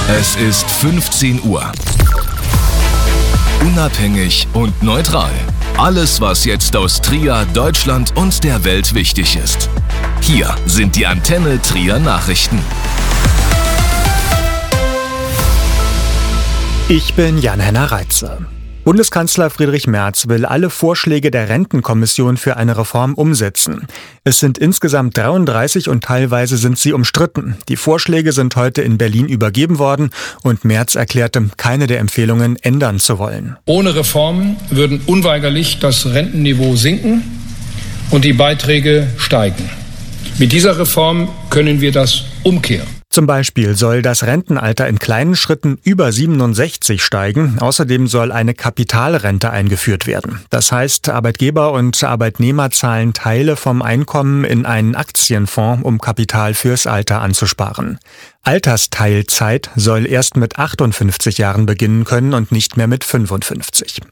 Es ist 15 Uhr. Unabhängig und neutral. Alles, was jetzt aus Trier, Deutschland und der Welt wichtig ist. Hier sind die Antenne Trier Nachrichten. Ich bin Jan-Henner Reitze. Bundeskanzler Friedrich Merz will alle Vorschläge der Rentenkommission für eine Reform umsetzen. Es sind insgesamt 33 und teilweise sind sie umstritten. Die Vorschläge sind heute in Berlin übergeben worden und Merz erklärte, keine der Empfehlungen ändern zu wollen. Ohne Reformen würden unweigerlich das Rentenniveau sinken und die Beiträge steigen. Mit dieser Reform können wir das umkehren. Zum Beispiel soll das Rentenalter in kleinen Schritten über 67 steigen. Außerdem soll eine Kapitalrente eingeführt werden. Das heißt, Arbeitgeber und Arbeitnehmer zahlen Teile vom Einkommen in einen Aktienfonds, um Kapital fürs Alter anzusparen. Altersteilzeit soll erst mit 58 Jahren beginnen können und nicht mehr mit 55.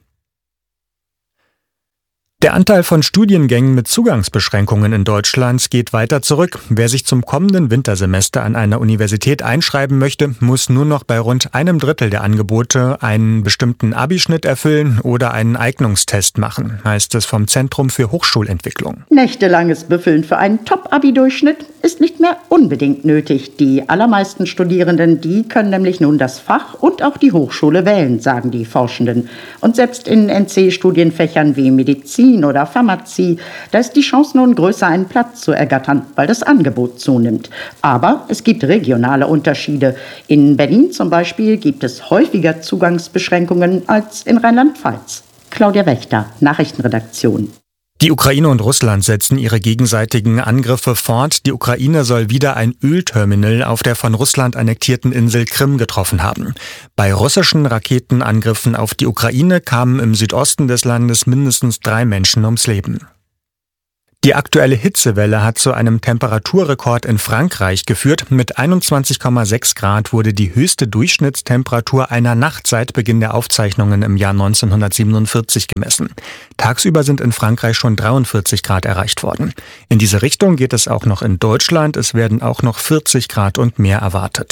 Der Anteil von Studiengängen mit Zugangsbeschränkungen in Deutschland geht weiter zurück. Wer sich zum kommenden Wintersemester an einer Universität einschreiben möchte, muss nur noch bei rund 1/3 der Angebote einen bestimmten Abischnitt erfüllen oder einen Eignungstest machen, heißt es vom Zentrum für Hochschulentwicklung. Nächtelanges Büffeln für einen Top-Abi-Durchschnitt ist nicht mehr unbedingt nötig. Die allermeisten Studierenden, die können nämlich nun das Fach und auch die Hochschule wählen, sagen die Forschenden. Und selbst in NC-Studienfächern wie Medizin oder Pharmazie, da ist die Chance nun größer, einen Platz zu ergattern, weil das Angebot zunimmt. Aber es gibt regionale Unterschiede. In Berlin zum Beispiel gibt es häufiger Zugangsbeschränkungen als in Rheinland-Pfalz. Claudia Wächter, Nachrichtenredaktion. Die Ukraine und Russland setzen ihre gegenseitigen Angriffe fort. Die Ukraine soll wieder ein Ölterminal auf der von Russland annektierten Insel Krim getroffen haben. Bei russischen Raketenangriffen auf die Ukraine kamen im Südosten des Landes mindestens 3 Menschen ums Leben. Die aktuelle Hitzewelle hat zu einem Temperaturrekord in Frankreich geführt. Mit 21,6 Grad wurde die höchste Durchschnittstemperatur einer Nacht seit Beginn der Aufzeichnungen im Jahr 1947 gemessen. Tagsüber sind in Frankreich schon 43 Grad erreicht worden. In diese Richtung geht es auch noch in Deutschland. Es werden auch noch 40 Grad und mehr erwartet.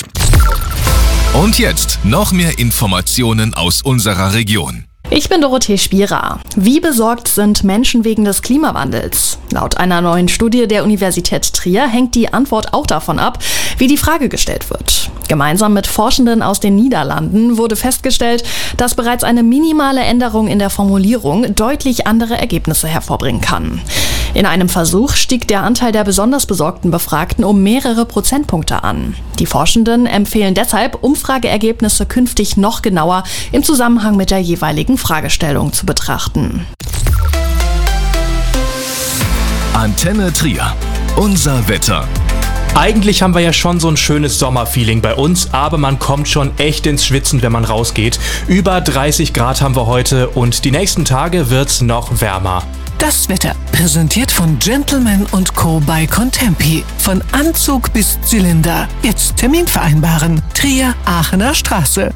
Und jetzt noch mehr Informationen aus unserer Region. Ich bin Dorothee Spierer. Wie besorgt sind Menschen wegen des Klimawandels? Laut einer neuen Studie der Universität Trier hängt die Antwort auch davon ab, wie die Frage gestellt wird. Gemeinsam mit Forschenden aus den Niederlanden wurde festgestellt, dass bereits eine minimale Änderung in der Formulierung deutlich andere Ergebnisse hervorbringen kann. In einem Versuch stieg der Anteil der besonders besorgten Befragten um mehrere Prozentpunkte an. Die Forschenden empfehlen deshalb, Umfrageergebnisse künftig noch genauer im Zusammenhang mit der jeweiligen Fragestellung zu betrachten. Antenne Trier. Unser Wetter. Eigentlich haben wir ja schon so ein schönes Sommerfeeling bei uns, aber man kommt schon echt ins Schwitzen, wenn man rausgeht. Über 30 Grad haben wir heute und die nächsten Tage wird's noch wärmer. Das Wetter, präsentiert von Gentleman & Co. bei Contempi. Von Anzug bis Zylinder. Jetzt Termin vereinbaren. Trier, Aachener Straße.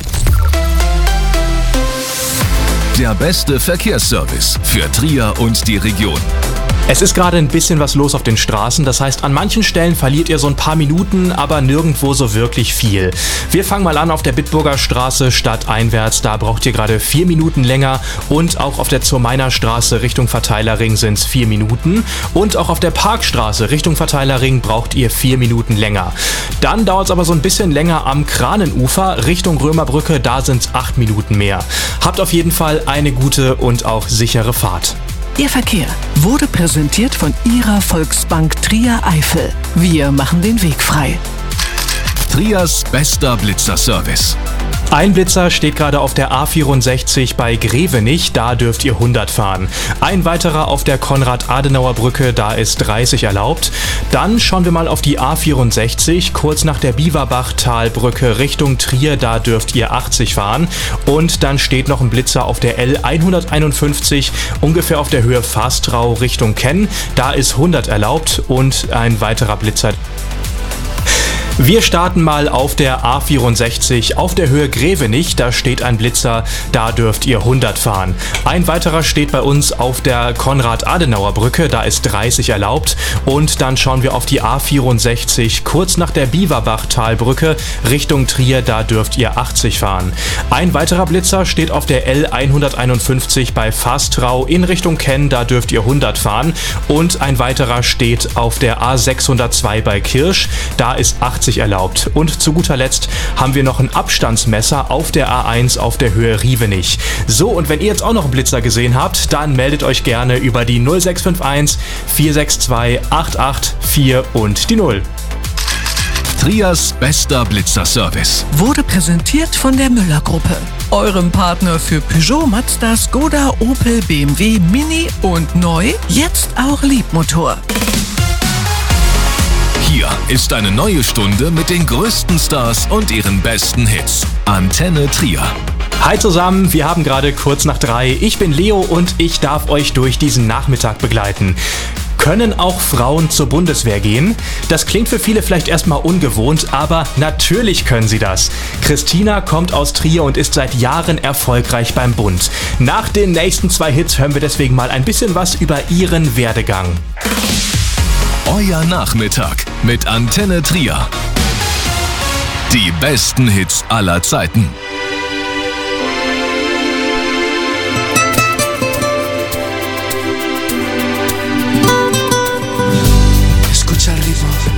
Der beste Verkehrsservice für Trier und die Region. Es ist gerade ein bisschen was los auf den Straßen, das heißt, an manchen Stellen verliert ihr so ein paar Minuten, aber nirgendwo so wirklich viel. Wir fangen mal an auf der Bitburger Straße stadteinwärts, da braucht ihr gerade 4 Minuten länger und auch auf der Zur-Meiner Straße Richtung Verteilerring sind es 4 Minuten und auch auf der Parkstraße Richtung Verteilerring braucht ihr 4 Minuten länger. Dann dauert es aber so ein bisschen länger am Kranenufer Richtung Römerbrücke, da sind es 8 Minuten mehr. Habt auf jeden Fall eine gute und auch sichere Fahrt. Der Verkehr wurde präsentiert von Ihrer Volksbank Trier Eifel. Wir machen den Weg frei. Triers bester Blitzerservice. Ein Blitzer steht gerade auf der A64 bei Grevenich, da dürft ihr 100 fahren. Ein weiterer auf der Konrad-Adenauer-Brücke, da ist 30 erlaubt. Dann schauen wir mal auf die A64, kurz nach der Biewerbach-Talbrücke Richtung Trier, da dürft ihr 80 fahren. Und dann steht noch ein Blitzer auf der L151, ungefähr auf der Höhe Fastrau Richtung Kenn, da ist 100 erlaubt und ein weiterer Blitzer. Wir starten mal auf der A64 auf der Höhe Grevenich. Da steht ein Blitzer, da dürft ihr 100 fahren. Ein weiterer steht bei uns auf der Konrad-Adenauer-Brücke, da ist 30 erlaubt. Und dann schauen wir auf die A64 kurz nach der Biewerbach-Talbrücke Richtung Trier, da dürft ihr 80 fahren. Ein weiterer Blitzer steht auf der L151 bei Fastrau in Richtung Kenn, da dürft ihr 100 fahren. Und ein weiterer steht auf der A602 bei Kirsch, da ist 80 erlaubt. Und zu guter Letzt haben wir noch ein Abstandsmesser auf der A1 auf der Höhe Rievenich. So, und wenn ihr jetzt auch noch einen Blitzer gesehen habt, dann meldet euch gerne über die 0651 462 884 und die 0. Trias bester Blitzerservice Wurde präsentiert von der Müller-Gruppe, eurem Partner für Peugeot, Mazda, Skoda, Opel, BMW, Mini und neu, jetzt auch Liebmotor. Hier ist eine neue Stunde mit den größten Stars und ihren besten Hits. Antenne Trier. Hi zusammen, wir haben gerade kurz nach 3. Ich bin Leo und ich darf euch durch diesen Nachmittag begleiten. Können auch Frauen zur Bundeswehr gehen? Das klingt für viele vielleicht erstmal ungewohnt, aber natürlich können sie das. Christina kommt aus Trier und ist seit Jahren erfolgreich beim Bund. Nach den nächsten 2 Hits hören wir deswegen mal ein bisschen was über ihren Werdegang. Euer Nachmittag mit Antenne Trier. Die besten Hits aller Zeiten.